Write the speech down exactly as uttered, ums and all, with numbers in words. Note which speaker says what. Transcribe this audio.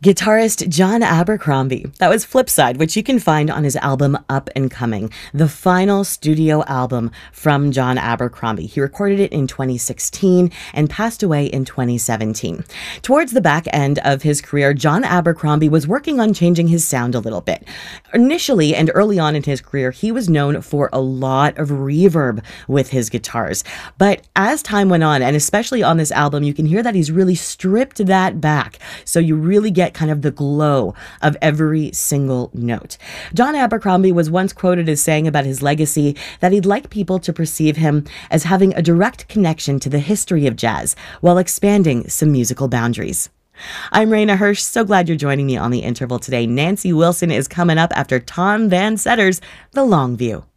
Speaker 1: Guitarist John Abercrombie. That was Flipside, which you can find on his album Up and Coming, the final studio album from John Abercrombie. He recorded it in twenty sixteen and passed away in twenty seventeen. Towards the back end of his career, John Abercrombie was working on changing his sound a little bit. Initially and early on in his career, he was known for a lot of reverb with his guitars. But as time went on, and especially on this album, you can hear that he's really stripped that back. So you really get kind of the glow of every single note. John Abercrombie was once quoted as saying about his legacy that he'd like people to perceive him as having a direct connection to the history of jazz while expanding some musical boundaries. I'm Raina Hirsch. So glad you're joining me on The Interval today. Nancy Wilson is coming up after Tom Van Setter's The Long View.